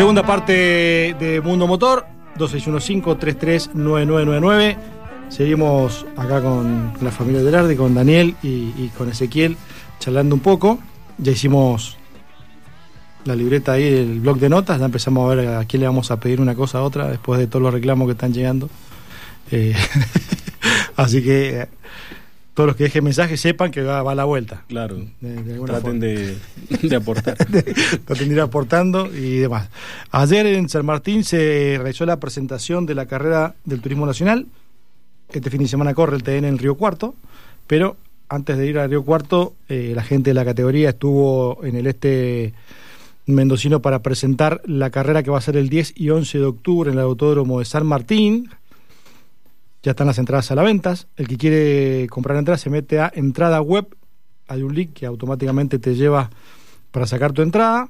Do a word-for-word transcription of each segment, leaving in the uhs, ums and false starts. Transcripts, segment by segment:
Segunda parte de Mundo Motor, dos seis uno cinco, tres tres nueve nueve nueve nueve. Seguimos acá con la familia Delardi, con Daniel y, y con Ezequiel, charlando un poco. Ya hicimos la libreta ahí, el blog de notas, ya empezamos a ver a quién le vamos a pedir una cosa a otra después de todos los reclamos que están llegando. Eh, así que todos los que dejen mensajes sepan que va, va a la vuelta. Claro, de, de traten de, de aportar. Traten de ir aportando y demás. Ayer en San Martín se realizó la presentación de la carrera del Turismo Nacional. Este fin de semana corre el T N en Río Cuarto, pero antes de ir a Río Cuarto, eh, la gente de la categoría estuvo en el este mendocino para presentar la carrera que va a ser el diez y once de octubre en el Autódromo de San Martín. Ya están las entradas a la venta. El que quiere comprar entradas se mete a entrada web. Hay un link que automáticamente te lleva para sacar tu entrada.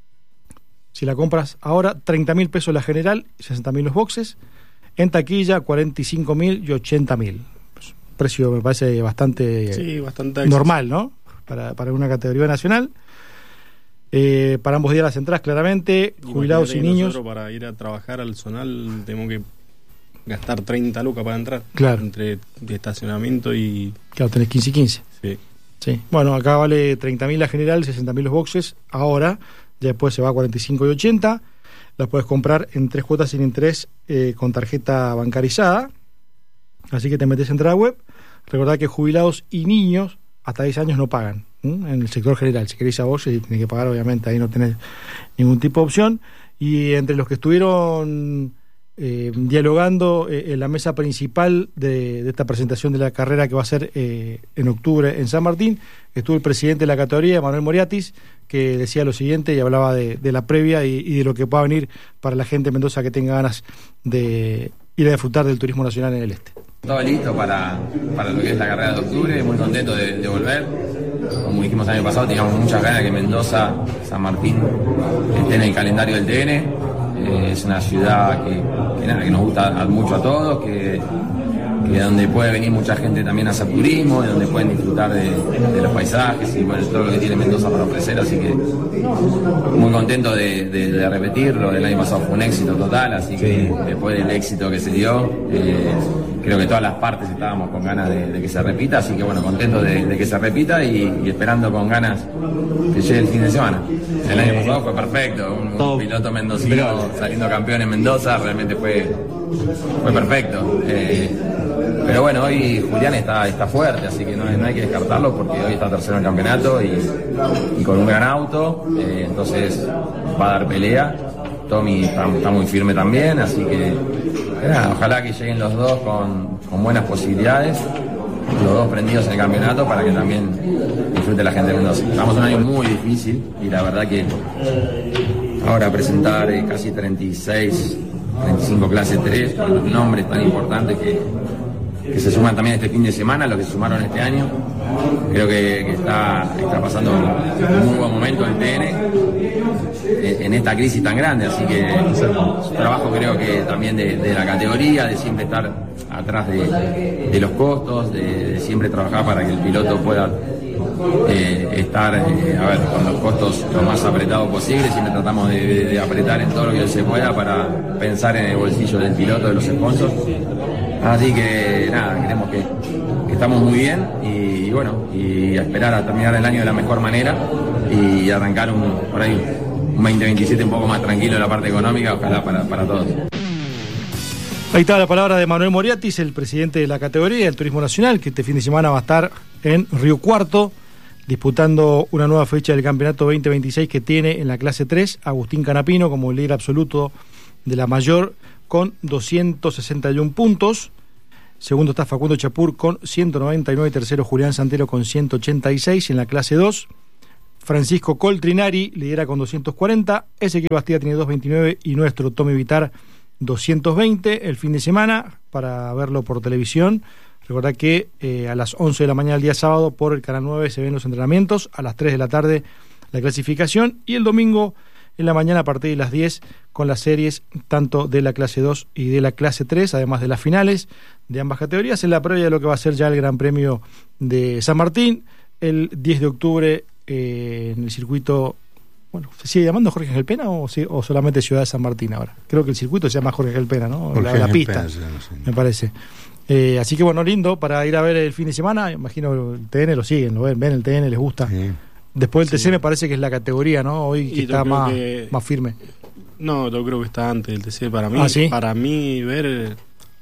Si la compras ahora, treinta mil pesos la general, sesenta mil los boxes. En taquilla, cuarenta y cinco mil y ochenta mil. Pues, precio me parece bastante, sí, bastante normal, ¿no? Para, para una categoría nacional. Eh, para ambos días las entradas, claramente. Jubilados y niños. Para ir a trabajar al zonal tenemos que gastar treinta lucas para entrar. Claro. Entre estacionamiento y... Claro, tenés quince y quince. Sí. Sí. Bueno, acá vale treinta mil la general, sesenta mil los boxes. Ahora, ya después se va a cuarenta y cinco y ochenta. Las puedes comprar en tres cuotas sin interés eh, con tarjeta bancarizada. Así que te metes en la web. Recordad que jubilados y niños hasta diez años no pagan, ¿eh? En el sector general. Si queréis a vos, si tenés que pagar, obviamente, ahí no tenés ningún tipo de opción. Y entre los que estuvieron eh, dialogando eh, en la mesa principal de, de esta presentación de la carrera que va a ser eh, en octubre en San Martín, estuvo el presidente de la categoría, Manuel Moriatis, que decía lo siguiente y hablaba de, de la previa y, y de lo que pueda venir para la gente de Mendoza que tenga ganas de ir a disfrutar del turismo nacional en el este. Todo listo para, para lo que es la carrera de octubre, muy contento de, de volver. Como dijimos el año pasado, teníamos muchas ganas de que Mendoza, San Martín, esté en el calendario del T N. Eh, es una ciudad que, que, nada, que nos gusta mucho a todos, que, que donde puede venir mucha gente también a hacer turismo, y donde pueden disfrutar de, de los paisajes y bueno, todo lo que tiene Mendoza para ofrecer, así que muy contento de, de, de repetirlo. El año pasado fue un éxito total, así que sí, después del éxito que se dio, eh, creo que todas las partes estábamos con ganas de, de que se repita, así que bueno, contento de, de que se repita y, y esperando con ganas que llegue el fin de semana. El año pasado fue perfecto, un, un piloto mendocino saliendo campeón en Mendoza, realmente fue, fue perfecto. Eh, pero bueno, hoy Julián está, está fuerte, así que no, no hay que descartarlo porque hoy está tercero en el campeonato y, y con un gran auto, eh, entonces va a dar pelea. Tommy está, está muy firme también, así que nada, ojalá que lleguen los dos con, con buenas posibilidades, los dos prendidos en el campeonato para que también disfrute la gente de Mendoza. Estamos en un año muy difícil y la verdad que ahora presentar eh, casi treinta y seis, treinta y cinco clase tres con los nombres tan importantes que, que se suman también este fin de semana, los que se sumaron este año. Creo que, que está, está pasando un muy buen momento el T N en esta crisis tan grande, así que su trabajo creo que también de, de la categoría, de siempre estar atrás de, de los costos, de, de siempre trabajar para que el piloto pueda eh, estar eh, a ver, con los costos lo más apretados posible. Siempre tratamos de, de, de apretar en todo lo que se pueda para pensar en el bolsillo del piloto, de los sponsors. Así que nada, creemos que, que estamos muy bien y, y bueno, y a esperar a terminar el año de la mejor manera y arrancar un, por ahí un veinte veintisiete un poco más tranquilo en la parte económica, ojalá para, para todos. Ahí está la palabra de Manuel Moriatis, el presidente de la categoría del Turismo Nacional, que este fin de semana va a estar en Río Cuarto disputando una nueva fecha del campeonato veinte veintiséis que tiene en la clase tres Agustín Canapino como líder absoluto de la mayor con doscientos sesenta y uno puntos. Segundo está Facundo Chapur con ciento noventa y nueve, tercero Julián Santero con ciento ochenta y seis. En la clase dos, Francisco Coltrinari lidera con doscientos cuarenta, Ezequiel Bastida tiene doscientos veintinueve y nuestro Tommy Vitar doscientos veinte. El fin de semana, para verlo por televisión, recordad que eh, a las once de la mañana el día sábado por el Canal nueve se ven los entrenamientos, a las tres de la tarde la clasificación y el domingo en la mañana a partir de las diez con las series tanto de la clase dos y de la clase tres, además de las finales de ambas categorías, en la previa de lo que va a ser ya el Gran Premio de San Martín el diez de octubre eh, en el circuito bueno, ¿se sigue llamando Jorge Ángel Pena o, si, o solamente Ciudad de San Martín ahora? Creo que el circuito se llama Jorge Ángel Pena, ¿no? Jorge La, la pista, Pena, sí, sí. me parece. Eh, así que bueno, lindo para ir a ver el fin de semana. Imagino el T N lo siguen, lo ven, ven el T N, les gusta. Sí. Después del sí. T C me parece que es la categoría, ¿no? Hoy que está más, que... más firme. No, yo creo que está antes del T C. Para mí, ¿Ah, sí? para mí ver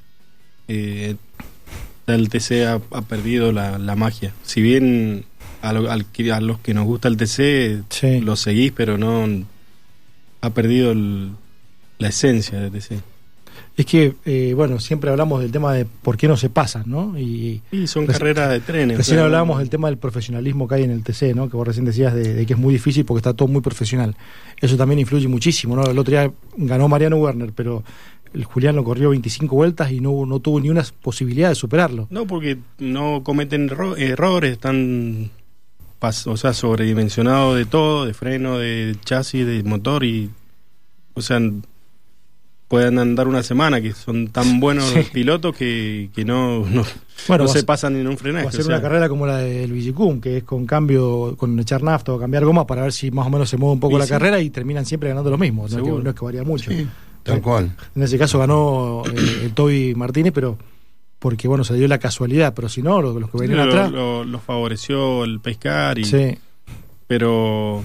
eh, el T C ha, ha perdido la, la magia. Si bien a, lo, al, a los que nos gusta el T C sí. lo seguís, pero no ha perdido el, la esencia del T C. Es que, eh, bueno, siempre hablamos del tema de por qué no se pasan, ¿no? Y, y son reci- carreras de trenes. Recién o sea, hablábamos del tema del profesionalismo que hay en el T C, ¿no? Que vos recién decías de, de que es muy difícil porque está todo muy profesional. Eso también influye muchísimo, ¿no? El otro día ganó Mariano Werner, pero el Julián lo corrió veinticinco vueltas y no, no tuvo ni una posibilidad de superarlo. No, porque no cometen ro- errores, están, pas- o sea, sobredimensionados de todo, de freno, de chasis, de motor y, o sea... pueden andar una semana, que son tan buenos sí. los pilotos que, que no, no, bueno, no se pasan en un frenaje. Va a ser o sea. una carrera como la del Villicum, que es con cambio, con echar nafta o cambiar goma para ver si más o menos se mueve un poco y la sí. carrera y terminan siempre ganando lo mismo. No es, que, no es que varía mucho. Sí, tal cual. En ese caso ganó eh, el Toby Martínez, pero porque bueno, se dio la casualidad, pero si no, los, los que venían sí, atrás... Lo, lo, lo favoreció el pescar, y, sí. pero...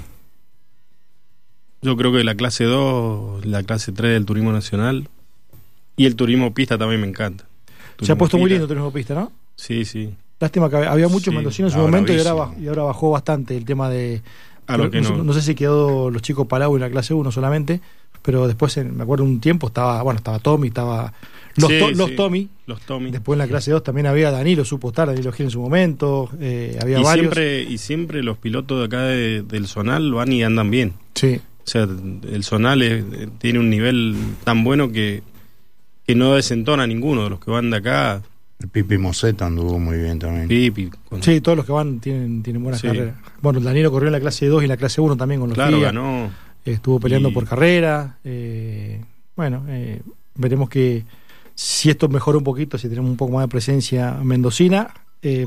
Yo creo que la clase dos, la clase tres del turismo nacional y el turismo pista también me encanta. Se ha puesto pista. Muy lindo el turismo pista, ¿no? Sí, sí. Lástima que había muchos sí, mendocinos en su momento y ahora, bajó, y ahora bajó bastante el tema de... A lo que no, no. no sé si quedó los chicos Palau en la clase uno solamente, pero después, en, me acuerdo un tiempo, estaba bueno estaba Tommy, estaba... Los, sí, to, los sí. Tommy. Los Tommy. Después en la clase dos también había Danilo, supo estar, Danilo Gil en su momento, eh, había y varios. Siempre, y siempre los pilotos de acá de, del Zonal van y andan bien. Sí. O sea, el Zonal es, tiene un nivel tan bueno que, que no desentona a ninguno de los que van de acá. El Pipi Moseta anduvo muy bien también. Pipi. Con... Sí, todos los que van tienen, tienen buenas sí. carreras. Bueno, el Danilo corrió en la clase dos y en la clase uno también con los Claro, F I A. ganó. Estuvo peleando y... por carrera. Eh, bueno, eh, veremos que si esto mejora un poquito, si tenemos un poco más de presencia mendocina. Eh,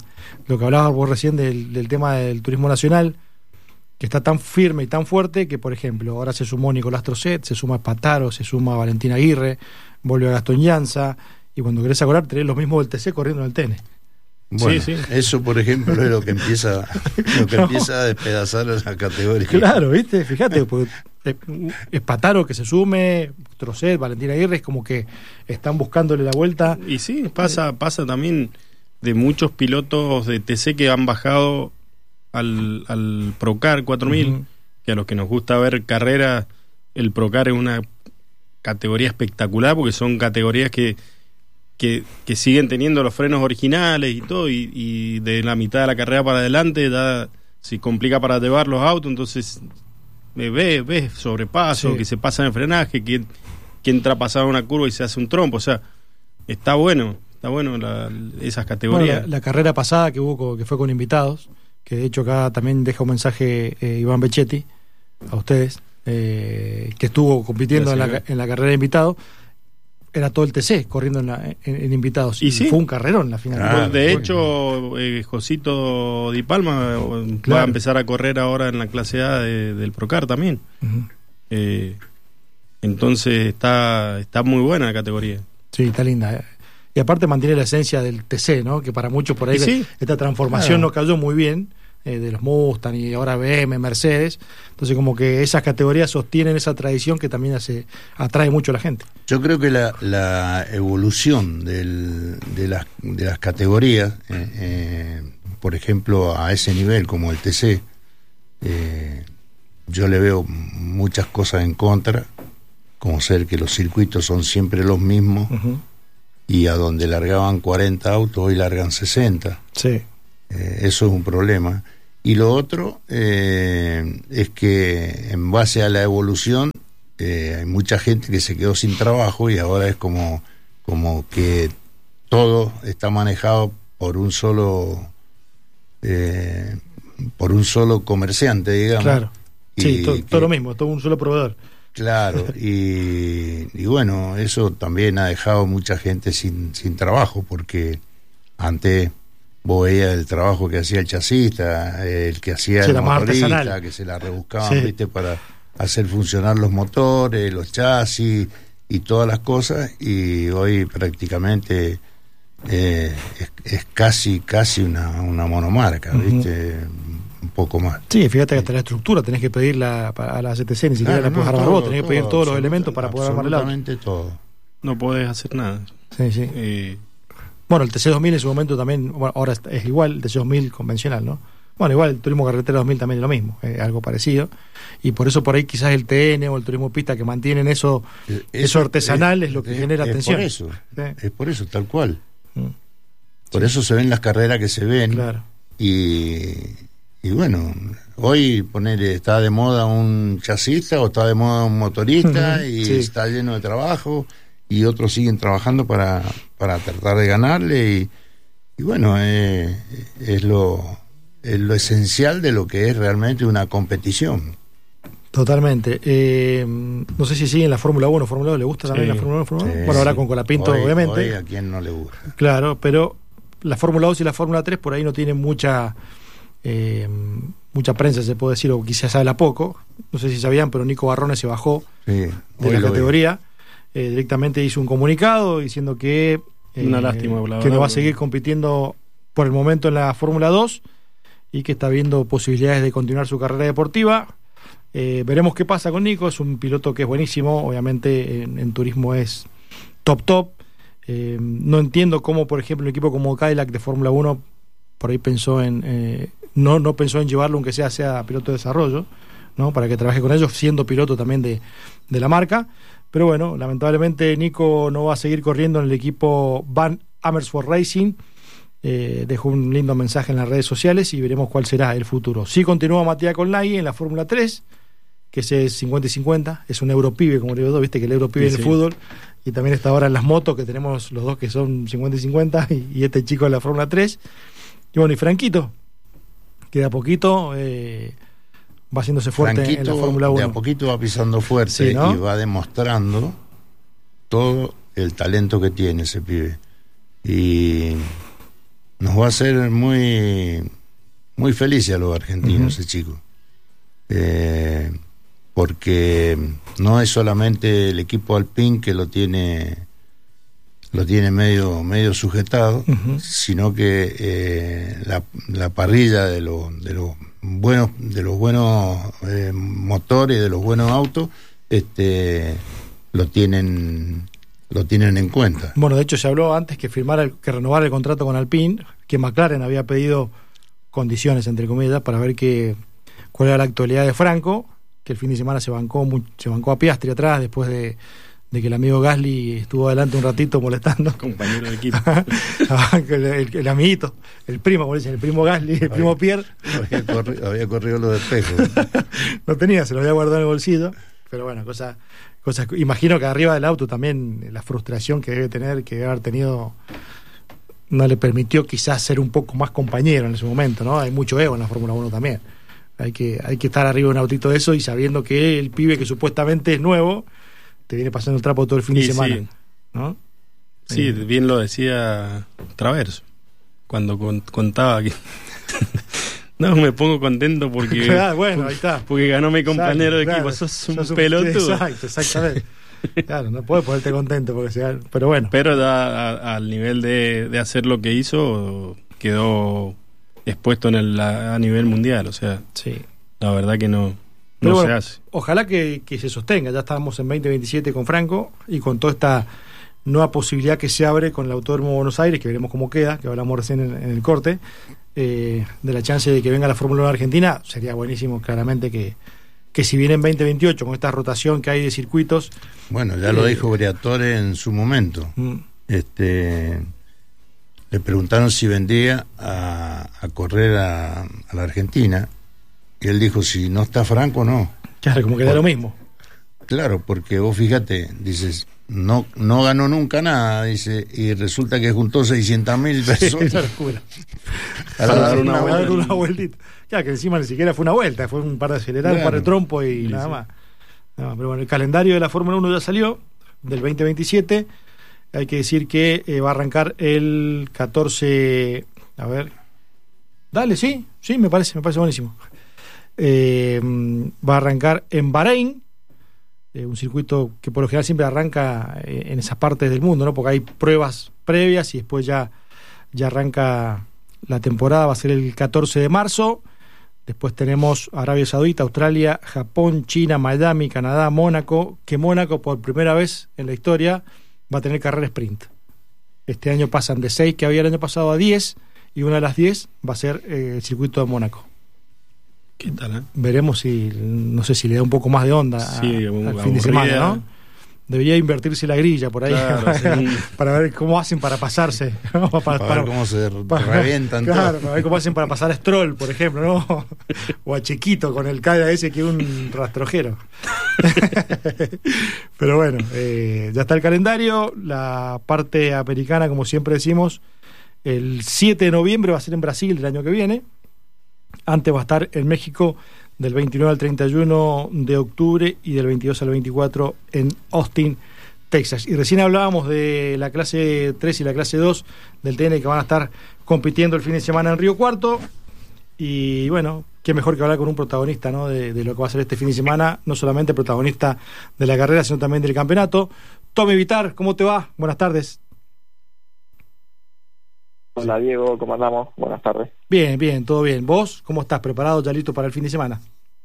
lo que hablabas vos recién del, del tema del turismo nacional, que está tan firme y tan fuerte que, por ejemplo, ahora se sumó Nicolás Trocet, se suma Espataro, se suma Valentín Aguirre, vuelve a Gastón Llanza, y cuando querés acordar tenés los mismos del T C corriendo en el T N. Bueno, sí, sí. Eso, por ejemplo, es lo que empieza lo que no. empieza a despedazar a la categoría. Claro, ¿viste? Fíjate, pues, Espataro que se sume, Trocet, Valentín Aguirre, es como que están buscándole la vuelta. Y sí, pasa, pasa también de muchos pilotos de T C que han bajado al, al Procar cuatro mil, uh-huh. que a los que nos gusta ver carrera, el Procar es una categoría espectacular porque son categorías que, que, que siguen teniendo los frenos originales y todo, y, y de la mitad de la carrera para adelante da, se complica para llevar los autos, entonces ves ve sobrepaso, sí. que se pasa en el frenaje, que, que entra pasada una curva y se hace un trompo, o sea, está bueno, está bueno la, esas categorías. Bueno, la, la carrera pasada que hubo, que fue con invitados, que de hecho acá también deja un mensaje eh, Iván Becchetti a ustedes, eh, que estuvo compitiendo en la, en la carrera de invitado, era todo el T C corriendo en, la, en, en invitados, y, y sí. fue un carrerón en la final. Ah, de bueno. hecho eh, Josito Di Palma claro. va a empezar a correr ahora en la clase A de, del Procar también. Uh-huh. eh, entonces está, está muy buena la categoría. Sí, está linda, eh. Y aparte mantiene la esencia del T C, ¿no? Que para muchos por ahí sí? esta transformación claro. no cayó muy bien, eh, de los Mustang y ahora B M, Mercedes. Entonces como que esas categorías sostienen esa tradición que también hace, atrae mucho a la gente. Yo creo que la, la evolución del, de, las, de las categorías, eh, eh, por ejemplo, a ese nivel como el T C, eh, yo le veo muchas cosas en contra, como ser que los circuitos son siempre los mismos. Uh-huh. Y a donde largaban cuarenta autos, hoy largan sesenta. Sí. Eh, eso es un problema. Y lo otro eh, es que en base a la evolución eh, hay mucha gente que se quedó sin trabajo y ahora es como, como que todo está manejado por un solo eh, por un solo comerciante, digamos. Claro. Y sí, todo, que, todo lo mismo, todo un solo proveedor. Claro, y, y bueno, eso también ha dejado mucha gente sin, sin trabajo, porque antes vos veías el trabajo que hacía el chasista, el que hacía sí, el motorista, artesanal. que se la rebuscaban, sí. viste, para hacer funcionar los motores, los chasis y todas las cosas, y hoy prácticamente eh, es, es casi casi una, una monomarca, uh-huh. viste, un poco más. Sí, fíjate que hasta la estructura tenés que pedirla a la C T C, ni siquiera claro, la puedes no, armar todo, vos, tenés todo, que pedir todos los elementos para poder armar el auto. Absolutamente todo. No podés hacer nada. Sí, sí. Eh, bueno, el T C dos mil en su momento también, bueno, ahora es igual el T C dos mil convencional, ¿no? Bueno, igual el Turismo Carretera dos mil también es lo mismo, es algo parecido. Y por eso por ahí quizás el T N o el Turismo Pista que mantienen eso, eso, eso artesanal es, es lo que es, genera es atención. Por eso, sí. Es por eso, tal cual. Mm. Por sí. eso se ven las carreras que se ven. Claro. Y, y bueno, hoy poner está de moda un chasista o está de moda un motorista uh-huh. y sí. está lleno de trabajo y otros siguen trabajando para, para tratar de ganarle y, y bueno, eh, es lo... es lo esencial de lo que es realmente una competición. Totalmente. Eh, no sé si siguen la Fórmula uno, Fórmula dos, ¿le gusta también sí. la Fórmula uno? Fórmula uno? Sí, bueno, ahora sí. con Colapinto, hoy, obviamente. Hoy a quien no le gusta. Claro, pero la Fórmula dos y la Fórmula tres por ahí no tienen mucha eh, mucha prensa, se puede decir, o quizás habla poco. No sé si sabían, pero Nico Barrone se bajó sí, de la categoría. Eh, directamente hizo un comunicado diciendo que, eh, Una lástima, la que no va a seguir compitiendo por el momento en la Fórmula dos y que está viendo posibilidades de continuar su carrera deportiva. Eh, veremos qué pasa con Nico. Es un piloto que es buenísimo, obviamente en, en turismo es top top. Eh, no entiendo cómo, por ejemplo, un equipo como Cadillac de Fórmula uno por ahí pensó en eh, no no pensó en llevarlo aunque sea sea piloto de desarrollo, ¿no? Para que trabaje con ellos, siendo piloto también de, de la marca. Pero bueno, lamentablemente Nico no va a seguir corriendo en el equipo Van Amersfoort Racing. Eh, dejó un lindo mensaje en las redes sociales y veremos cuál será el futuro. Sí continúa Matías Colnaghi en la Fórmula tres, que es cincuenta y cincuenta, es un europibe, como le digo, viste que el europibe sí, en el sí. fútbol, y también está ahora en las motos, que tenemos los dos que son cincuenta y cincuenta, y, y este chico en la Fórmula tres. Y bueno, y Franquito, que de a poquito eh, va haciéndose fuerte Franquito, en la Fórmula uno. De a poquito va pisando fuerte, sí, ¿no? Y va demostrando todo el talento que tiene ese pibe. Y nos va a hacer muy muy felices a los argentinos, uh-huh. ese chico. Eh, porque no es solamente el equipo Alpine que lo tiene lo tiene medio medio sujetado, uh-huh. sino que eh, la, la parrilla de los de los buenos de los buenos eh, motores, de los buenos autos, este lo tienen lo tienen en cuenta. Bueno, de hecho se habló antes que firmara el, que renovara el contrato con Alpine, que McLaren había pedido condiciones entre comillas para ver que cuál era la actualidad de Franco, que el fin de semana se bancó se bancó a Piastri atrás después de, de que el amigo Gasly estuvo adelante un ratito molestando. Compañero de equipo. el, el, el amiguito, el primo, como dicen, el primo Gasly, el había, primo Pierre. Había corrido, había corrido los espejos. No tenía, se lo había guardado en el bolsillo. Pero bueno, cosa, cosa, imagino que arriba del auto también la frustración que debe tener, que debe haber tenido, no le permitió quizás ser un poco más compañero en ese momento, ¿no? Hay mucho ego en la Fórmula uno también. Hay que, hay que estar arriba de un autito de eso y sabiendo que el pibe que supuestamente es nuevo te viene pasando el trapo todo el fin y de semana, sí. ¿no? Sí, eh. bien lo decía Traverso cuando con, contaba que no, me pongo contento porque claro, bueno, ahí está. Porque ganó mi compañero de claro, equipo, sos un sos pelotudo. Exacto, exactamente. Claro, no puedes ponerte contento porque sea, pero bueno. Pero da, a, al nivel de, de hacer lo que hizo, quedó expuesto en el, a, a nivel mundial, o sea, sí. La verdad que no, no bueno, se hace. Ojalá que, que se sostenga. Ya estamos en veinte veintisiete con Franco y con toda esta nueva posibilidad que se abre con el Autódromo Buenos Aires, que veremos cómo queda, que hablamos recién en, en el corte, eh, de la chance de que venga la Fórmula uno Argentina. Sería buenísimo, claramente, que, que si viene en veinte veintiocho con esta rotación que hay de circuitos. Bueno, ya eh, lo dijo Briatore en su momento. Mm. Este le preguntaron si vendría a, a correr a, a la Argentina y él dijo, si no está Franco, no. Claro, como que da lo mismo. Claro, porque vos fíjate, dices, no no ganó nunca nada, dice, y resulta que juntó seiscientas mil personas. Sí, una locura. Para dar una, una, vuelta. una vueltita. Ya que encima ni siquiera fue una vuelta, fue un par de acelerar, claro. un par de trompos y sí, nada sí. más. No, pero bueno, el calendario de la Fórmula uno ya salió, del veinte veintisiete. Hay que decir que eh, va a arrancar el catorce, A ver. Dale, sí, sí, me parece, me parece buenísimo. Eh, va a arrancar en Bahrein, eh, un circuito que por lo general siempre arranca eh, en esas partes del mundo, ¿no? Porque hay pruebas previas y después ya, ya arranca la temporada, va a ser el catorce de marzo. Después tenemos Arabia Saudita, Australia, Japón, China, Miami, Canadá, Mónaco, que Mónaco por primera vez en la historia va a tener carrera sprint. Este año pasan de seis que había el año pasado a diez, y una de las diez va a ser eh, el circuito de Mónaco. ¿Qué tal, eh? Veremos si, no sé si le da un poco más de onda sí, a, al fin de semana, ¿no? Debería invertirse la grilla por ahí, claro, sí. para ver cómo hacen para pasarse, ¿no? para, para, para ver cómo se para, revientan claro, todo. Para ver cómo hacen para pasar a Stroll, por ejemplo, ¿no? O a Chiquito con el K ese que es un rastrojero. Pero bueno, eh, ya está el calendario. La parte americana, como siempre decimos, el siete de noviembre va a ser en Brasil el año que viene. Antes va a estar en México del veintinueve al treinta y uno de octubre y del veintidós al veinticuatro en Austin, Texas. Y recién hablábamos de la clase tres y la clase dos del T N que van a estar compitiendo el fin de semana en Río Cuarto. Y bueno, qué mejor que hablar con un protagonista, ¿no? de, de lo que va a ser este fin de semana, no solamente protagonista de la carrera, sino también del campeonato. Tommy Vitar, ¿cómo te va? Buenas tardes. Hola Diego, ¿cómo andamos? Buenas tardes. Bien, bien, todo bien. ¿Vos cómo estás? ¿Preparado ya listo para el fin de semana?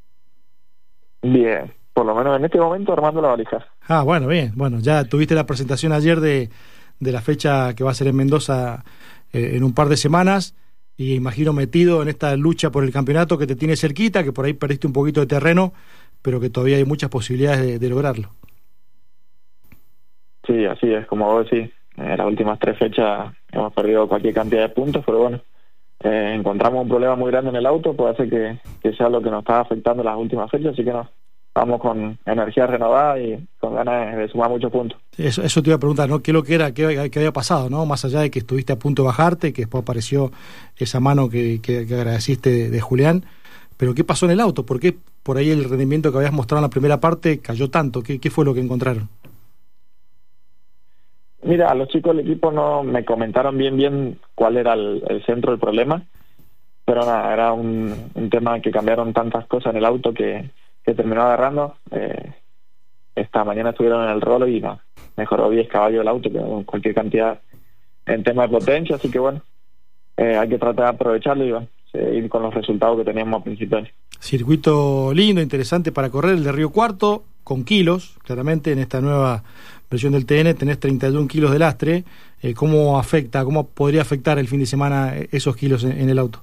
Bien, por lo menos en este momento armando la valija. Ah, bueno, bien. Bueno, ya tuviste la presentación ayer de, de la fecha que va a ser en Mendoza eh, en un par de semanas, y imagino metido en esta lucha por el campeonato que te tiene cerquita, que por ahí perdiste un poquito de terreno, pero que todavía hay muchas posibilidades de, de lograrlo. Sí, así es, como vos decís. En las últimas tres fechas hemos perdido cualquier cantidad de puntos, pero bueno, eh, encontramos un problema muy grande en el auto, puede ser que, que sea lo que nos está afectando en las últimas fechas, así que no, vamos con energía renovada y con ganas de sumar muchos puntos. Eso, eso te iba a preguntar, ¿no? ¿Qué es lo que era, qué, qué había pasado, ¿no? Más allá de que estuviste a punto de bajarte, que después apareció esa mano que, que, que agradeciste de, de Julián, pero ¿qué pasó en el auto? ¿Por qué por ahí el rendimiento que habías mostrado en la primera parte cayó tanto? ¿Qué, qué fue lo que encontraron? Mira, a los chicos del equipo no me comentaron bien bien cuál era el, el centro del problema, pero nada, era un, un tema que cambiaron tantas cosas en el auto que, que terminó agarrando. Eh, esta mañana estuvieron en el rolo y no, mejoró diez caballos el auto, con cualquier cantidad en tema de potencia, así que bueno, eh, hay que tratar de aprovecharlo y bueno, seguir con los resultados que teníamos al principio. Circuito lindo, interesante para correr, el de Río Cuarto, con kilos, claramente en esta nueva versión del T N tenés treinta y un kilos de lastre. Eh, ¿Cómo afecta, cómo podría afectar el fin de semana esos kilos en, en el auto?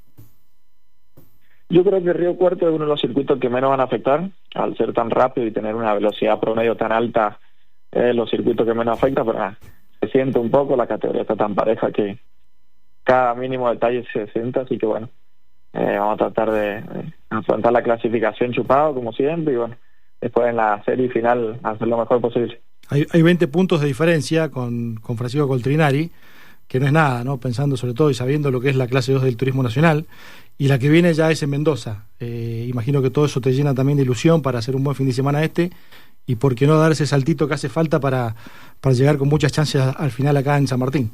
Yo creo que Río Cuarto es uno de los circuitos que menos van a afectar, al ser tan rápido y tener una velocidad promedio tan alta, es los circuitos que menos afecta, pero nada, se siente un poco, la categoría está tan pareja que cada mínimo detalle se siente, así que bueno, eh, vamos a tratar de, de afrontar la clasificación chupado como siempre y bueno, después en la serie final hacer lo mejor posible. Hay, hay veinte puntos de diferencia con, con Francisco Coltrinari, que no es nada, ¿no? Pensando sobre todo y sabiendo lo que es la clase dos del Turismo Nacional, y la que viene ya es en Mendoza. Eh, imagino que todo eso te llena también de ilusión para hacer un buen fin de semana este, y por qué no dar ese saltito que hace falta para, para llegar con muchas chances al final acá en San Martín.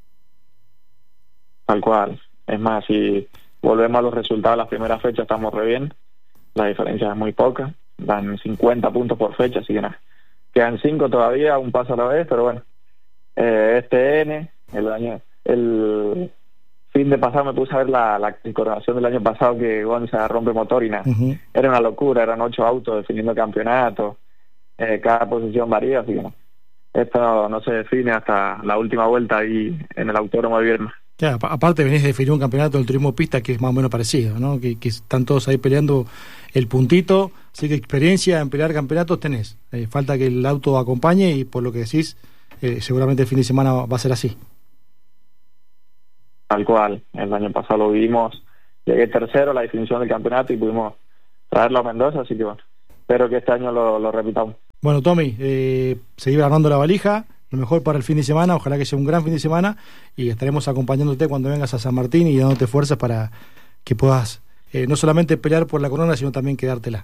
Tal cual. Es más, si volvemos a los resultados de las primeras fechas, estamos re bien. La diferencia es muy poca. Dan cincuenta puntos por fecha, así que nada. Quedan cinco todavía, un paso a la vez, pero bueno. Eh, este N, el año, el fin de pasado me puse a ver la, la coronación del año pasado que Gonza rompe motor y nada. Uh-huh. Era una locura, eran ocho autos definiendo campeonato. Eh, cada posición varía, así que no. Esto no, no se define hasta la última vuelta ahí en el autódromo de Viernes. Ya, aparte venís de definir un campeonato del turismo pista que es más o menos parecido, ¿no? Que, que están todos ahí peleando el puntito, así que experiencia en pelear campeonatos tenés. Eh, falta que el auto acompañe y por lo que decís, eh, seguramente el fin de semana va a ser así. Tal cual, el año pasado lo vivimos, llegué tercero a la definición del campeonato y pudimos traerlo a Mendoza, así que bueno, espero que este año lo, lo repitamos. Bueno, Tommy, eh, seguir armando la valija, lo mejor para el fin de semana, ojalá que sea un gran fin de semana y estaremos acompañándote cuando vengas a San Martín y dándote fuerzas para que puedas eh, no solamente pelear por la corona, sino también quedártela.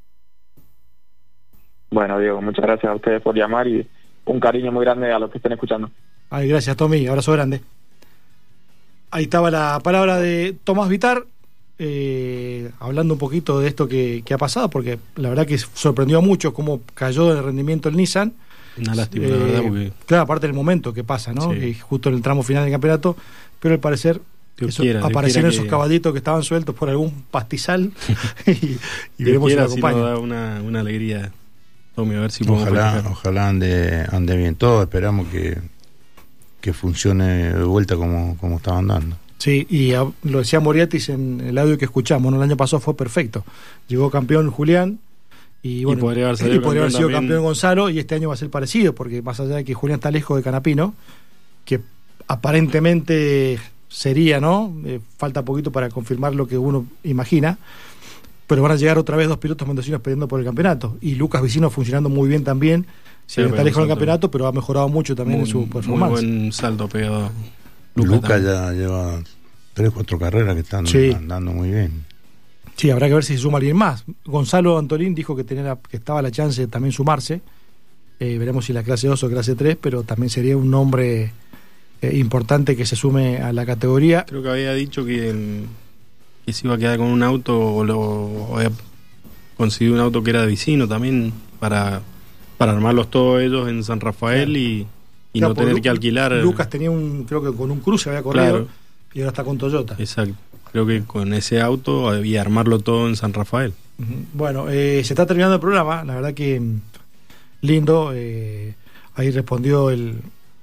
Bueno, Diego, muchas gracias a ustedes por llamar y un cariño muy grande a los que estén escuchando. Ay, gracias, Tommy, abrazo grande. Ahí estaba la palabra de Tomás Vitar, eh, hablando un poquito de esto que, que ha pasado, porque la verdad que sorprendió a muchos cómo cayó el rendimiento el Nissan. Una lástima, eh, la verdad, porque... Claro, aparte del momento que pasa, ¿no? Sí. Que justo en el tramo final del campeonato, pero al parecer eso, quiera, aparecieron esos que... caballitos que estaban sueltos por algún pastizal y, y veremos si lo acompañan. Si nos da una, una alegría, Tommy, a ver si podemos Ojalá, ojalá ande, ande bien todo, esperamos que, que funcione de vuelta como, como estaba andando. Sí, y a, lo decía Moriatis en el audio que escuchamos, ¿no? El año pasado fue perfecto. Llegó campeón Julián y, bueno, y podría haber, y podría haber sido también... campeón Gonzalo, y este año va a ser parecido, porque más allá de que Julián está lejos de Canapino, que aparentemente sería, ¿no? Eh, falta poquito para confirmar lo que uno imagina, pero van a llegar otra vez dos pilotos mendocinos peleando por el campeonato, y Lucas Vicino funcionando muy bien también, si sí, está lejos del campeonato, pero ha mejorado mucho también muy, en su performance. Muy buen salto pegado. Lucas Luca ya lleva tres, cuatro carreras que están sí. andando muy bien. Sí, habrá que ver si se suma alguien más. Gonzalo Antolín dijo que tenía la, que estaba la chance de también sumarse. Eh, veremos si la clase dos o clase tres, pero también sería un nombre eh, importante que se sume a la categoría. Creo que había dicho que, que se iba a quedar con un auto, o, lo, o había conseguido un auto que era de Vicino también, para, para armarlos todos ellos en San Rafael, claro. y, y claro, no tener Lu- que alquilar. Lucas tenía un, creo que con un Cruze había corrido, claro. Y ahora está con Toyota. Exacto. Creo que con ese auto había armarlo todo en San Rafael. Uh-huh. Bueno, eh, se está terminando el programa, la verdad que lindo. Eh, ahí respondió el,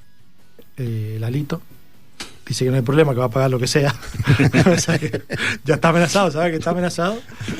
eh, el Alito. Dice que no hay problema, que va a pagar lo que sea. O sea que ya está amenazado, ¿sabes? Que está amenazado.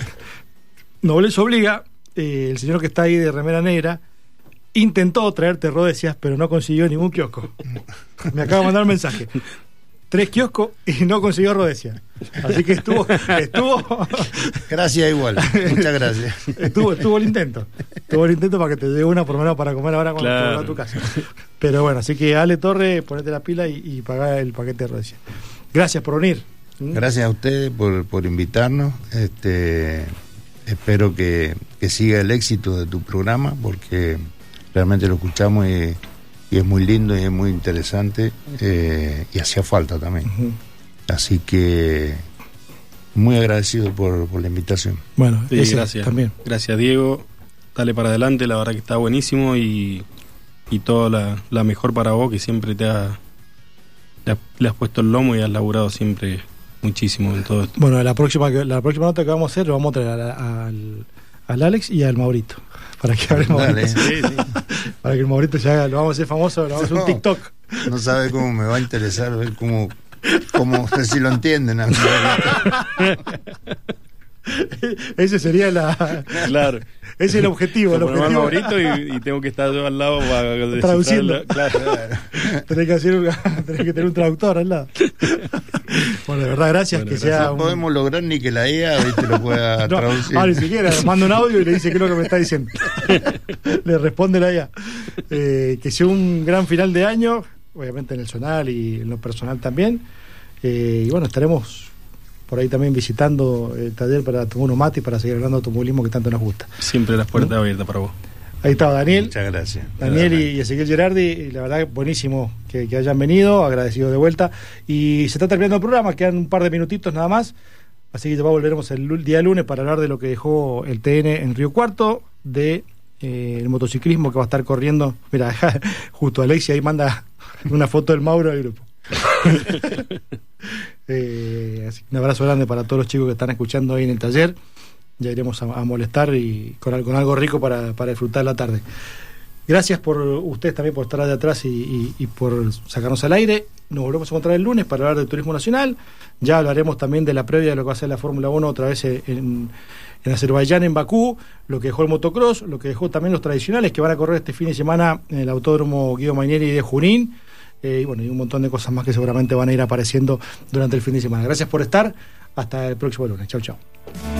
Nobles obliga, eh, el señor que está ahí de remera negra intentó traerte Rodesias, pero no consiguió ningún kiosco. Me acaba de mandar un mensaje. Tres kioscos y no consiguió Rodesia. Así que estuvo, estuvo. Gracias igual. Muchas gracias. Estuvo, estuvo el intento. Estuvo el intento para que te llegue una por lo menos para comer ahora cuando claro. te vuelvas a tu casa. Pero bueno, así que Ale Torre, ponete la pila y, y pagá el paquete de Rodesia. Gracias por venir. Gracias a ustedes por, por invitarnos. Este, espero que, que siga el éxito de tu programa, porque realmente lo escuchamos y. Y es muy lindo y es muy interesante, eh, y hacía falta también. Uh-huh. Así que muy agradecido por, por la invitación. Bueno, sí, gracias. También. Gracias, Diego. Dale para adelante, la verdad que está buenísimo, y, y toda la, la mejor para vos, que siempre te ha, le, le has puesto el lomo y has laburado siempre muchísimo en todo esto. Bueno, la próxima, la próxima nota que vamos a hacer lo vamos a traer a, a, al, al Alex y al Maurito. Para que hable Maurito. Sí, sí. Para que el Maurito se haga, lo vamos a hacer famoso, lo vamos a hacer no, un TikTok. No sabe cómo me va a interesar ver cómo, cómo si lo entienden. A mí. Ese sería la. Claro. Ese es el objetivo. El objetivo. Maurito y, y tengo que estar yo al lado para traduciendo. Claro. Tenés que hacer un, tenés que tener un traductor al lado. Bueno, de verdad, gracias. Bueno, que gracias. Sea no un... podemos lograr ni que la I A te lo pueda no, traducir. Ah, ni siquiera, manda un audio y le dice qué es lo que me está diciendo. Le responde la I A. Eh, que sea un gran final de año, obviamente en el zonal y en lo personal también. Eh, y bueno, estaremos por ahí también visitando el taller para tomar unos mates y para seguir hablando de automovilismo que tanto nos gusta. Siempre las puertas ¿no? abiertas para vos. Ahí estaba Daniel. Muchas gracias. Daniel y, y Ezequiel Gerardi, y la verdad buenísimo que, que hayan venido, agradecido de vuelta. Y se está terminando el programa, quedan un par de minutitos nada más, así que ya volveremos el día lunes para hablar de lo que dejó el T N en Río Cuarto, de eh, el motociclismo que va a estar corriendo. Mira, justo Alexia ahí manda una foto del Mauro del grupo. eh, así, un abrazo grande para todos los chicos que están escuchando ahí en el taller. Ya iremos a, a molestar y con, con algo rico para, para disfrutar la tarde. Gracias por ustedes también por estar allá atrás y, y, y por sacarnos al aire. Nos volvemos a encontrar el lunes para hablar del turismo nacional. Ya hablaremos también de la previa de lo que va a ser la Fórmula uno otra vez en, en Azerbaiyán, en Bakú, lo que dejó el motocross, lo que dejó también los tradicionales que van a correr este fin de semana en el Autódromo Guido Mainieri de Junín. Eh, y bueno, y un montón de cosas más que seguramente van a ir apareciendo durante el fin de semana. Gracias por estar. Hasta el próximo lunes. Chau, chau.